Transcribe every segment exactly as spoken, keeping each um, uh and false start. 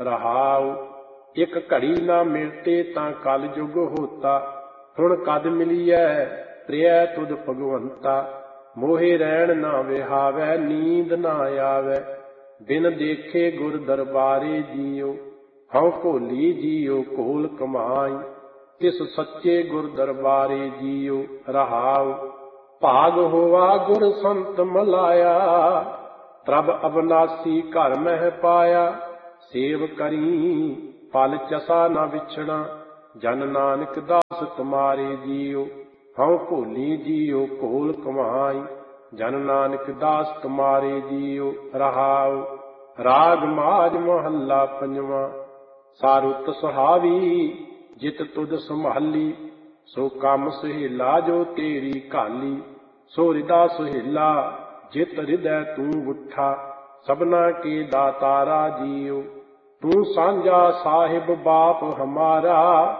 रहाऊ। एक घड़ी ना मिलते तां कल जुग होता, हुण कद मिलिए प्रिय तुद भगवंता। मोहे रैन ना विहावै नींद ना आवे, बिन देखे गुर दरबारे जियो। हऊँ भोली जियो कोल कमाई, तिस सच्चे गुर दरबारे जियो। रहाऊ। भाग होवा गुर संत मलाया, प्रभ अविनाशी घर मह पाया। सेव करी पल चसा न विछड़ा, जन नानक दास तुम्हारे जियो। हऊँ भोली जियो कोल कमाई, जन नानक दास तुम्हारे जियो। रहाऊ। राग माज महला पंजवा। सारुत सुहावी जित तुद संभाली, सो काम सुहेला जो तेरी काली। सो हृदा सुहेला जित हृदय तू उठा, सबना के दातारा जियो। तू सांझा साहिब बाप हमारा,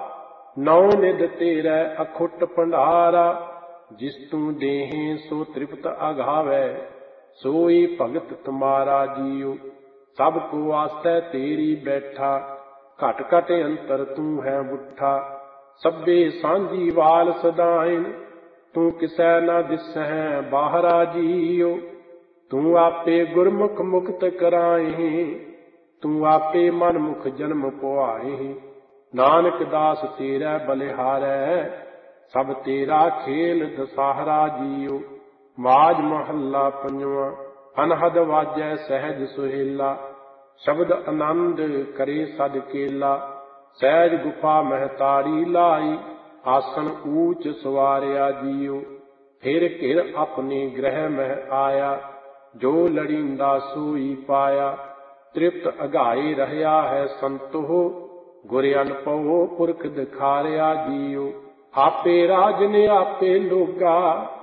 नौ निध तेरे अखुट भंडारा। जिस तू देहे सो तृप्त अघावै, सोई भगत तुम्हारा जियो। सब को आस्ते तेरी बैठा, घट घट अंतर तू है बुठा। सभे सांझी वाल सदाइन, तू किसै न दिसहै बाहरा जियो। तू आपे गुरमुख मुक्त कराए, तू आपे मन मुख जन्म पुआए। नानक दास तेरै बलिहारै, सब तेरा खेल दसाहरा जियो। माज महला पंजवा। अनहद वाजै सहज सुहेला, शब्द आनंद करे सद केला। सहज गुफा महतारी लाई, आसन ऊंच सवारिया जियो। फिर घिर अपने ग्रह मह आया, जो लड़ींदा सोई पाया। तृप्त अघाए रहया है संतो, गुर अनपवो पुरख दिखारिया जियो। आपे राजन आपे लोगा,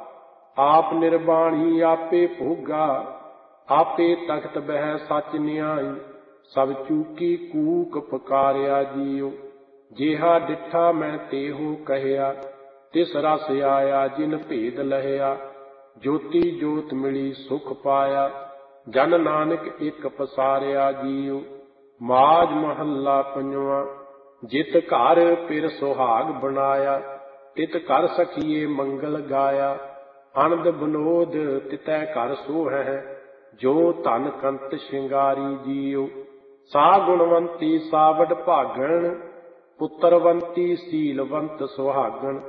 आप निर्वाणी आपे भोगा। आपे तख्त बह सच न्याई, सब चूकी कूक पुकारिया जियो। जेहा डिठा मैं तेहो कहया, तिस रस आया जिन भेद लहया। ज्योति जोत मिली सुख पाया, जन नानक एक पसारिया जियो। माज महला पंजवा। जित घर पिर सुहाग बनाया, तित घर सखिए मंगल गाया। आनंद विनोद तितै घर सोहै, जो धन कंत श्रृंगारी जियो। सा गुणवंती सा वड भागण, पुत्रवंती सीलवंत सुहागण।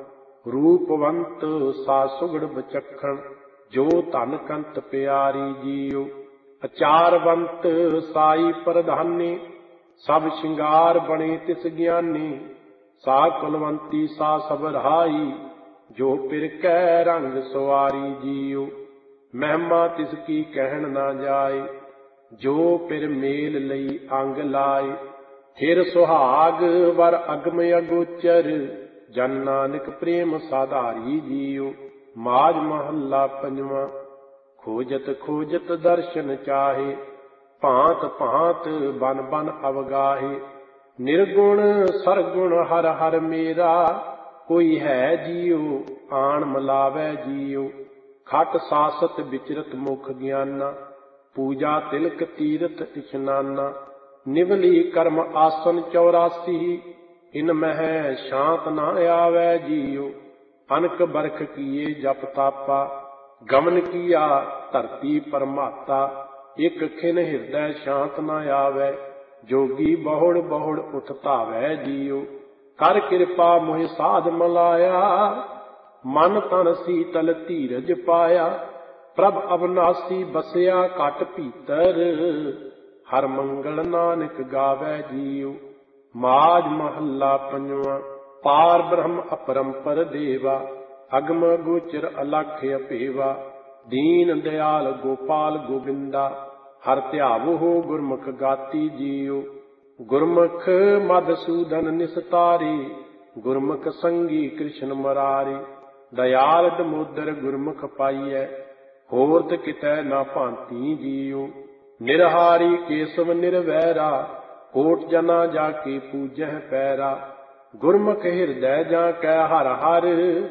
रूपवंत सा सुगड़ बचखण, जो धन कंत प्यारी जियो। अचारवंत साई प्रधानी, सब श्रृंगार बने तिस ज्ञानी। सा कुलवंती सा सबरहाई, जो पिर कै रंग सवारी जियो। महिमा तिसकी कहन ना जाए, जो पिर मेल लई अंग लाए। फिर सुहाग वर अगम अगोचर, जन नानक प्रेम साधारी जियो। माज महला पंजवा। खोजत खोजत दर्शन चाहे, भांत भांत बन बन अवगाहे। निर्गुण सरगुण हर हर मेरा, कोई है जियो आन मिलावै जियो। खट सासत विचरत मुख ज्ञाना, पूजा तिलक तीरथ इशनाना। निवली कर्म आसन चौरासी, इन मह शांत न आवे जियो। अनक बरख किए जप तापा, गमन किया धरती परमाता। एक खिन हृदय शांत न आवे, जोगी बहुड़ बहुड़ उठ धावै जियो। कर कृपा मोहि साध मलाया, मन तन सीतल धीरज पाया। प्रभ अविनाशी बसया घट भीतर, हर मंगल नानक गावै जियो। माज महला पंजवा। पार ब्रह्म अपरंपर देवा, अगम गोचर अलख अपेवा। दीन दयाल गोपाल गोविंदा, हर ध्यावो गुरमुख गाती जियो। गुरमुख मधुसूदन निस्तारी, गुरमुख संगी कृष्ण मुरारी। दयाल दमोदर गुरमुख पाइयै, होरत कितै ना भांति जियो। निरहारी केशव निर्वैरा, कोट जना जाके पूजह पैरा। गुरमुख हृदय जा कै हर हर,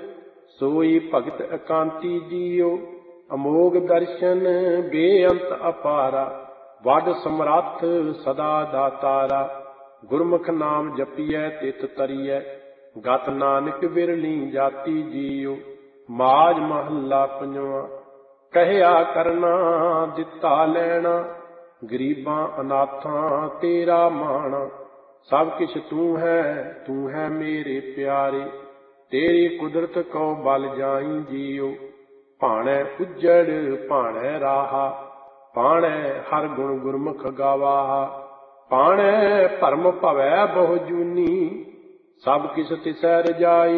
सोई भगत एकांती जियो। अमोघ दर्शन बेअंत अपारा, ਵੱਡ ਸਮਰੱਥ ਸਦਾ ਦਾਤਾਰਾ। ਗੁਰਮੁਖ ਨਾਮ ਜਪੀਐ ਤਿਤ ਤਰੀਐ, ਗਤ ਨਾਨਕ ਵਿਰਲੀ ਜਾਤੀ ਜੀਉ। ਮਾਝ ਮਹੱਲਾ ਪੰਜਵਾਂ। ਕਹਿਆ ਕਰਨਾ ਦਿੱਤਾ ਲੈਣਾ, ਗਰੀਬਾਂ ਅਨਾਥਾਂ ਤੇਰਾ ਮਾਣਾ। ਸਭ ਕਿਛ ਤੂੰ ਹੈ ਤੂੰ ਹੈ ਮੇਰੇ ਪਿਆਰੇ, ਤੇਰੀ ਕੁਦਰਤ ਕਉ ਬਲ ਜਾਈ ਜੀਉ। ਭਾਣੈ ਉਜੜ ਭਾਣੈ ਰਾਹਾ, ਭਾਣੈ ਹਰ ਗੁਣ ਗੁਰਮੁਖ ਗਾਵਾਹਾ। ਭਾਣੈ ਭਰਮ ਭਵੈ ਬਹੁ ਜੂਨੀ, ਸਭ ਕਿਛ ਤਿਸੈ ਰਜਾਈ।